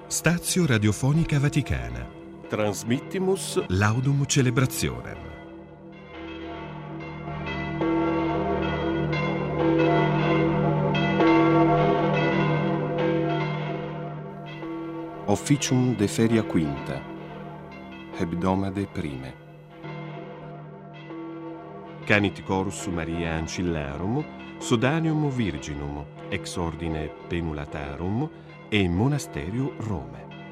Stazio Radiofonica Vaticana. Transmittimus Laudum celebrationem. Officium de feria quinta, hebdomade prime. Canit chorus Maria Ancillarum, Sodanium Virginum, ex ordine Penulatarum e in monasterio Rome.